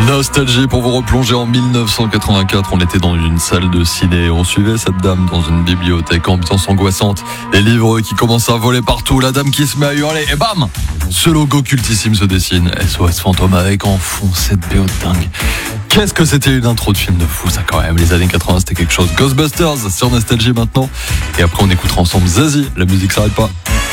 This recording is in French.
Nostalgie pour vous replonger en 1984. On était dans une salle de ciné. On suivait cette dame dans une bibliothèque, ambiance angoissante. Les livres qui commencent à voler partout. La dame qui se met à hurler. Et bam! Ce logo cultissime se dessine. SOS Fantôme avec en fond cette BO de dingue. Qu'est-ce que c'était une intro de film de fou, ça, quand même. Les années 80, c'était quelque chose. Ghostbusters sur Nostalgie maintenant. Et après, on écoutera ensemble Zazie. La musique s'arrête pas.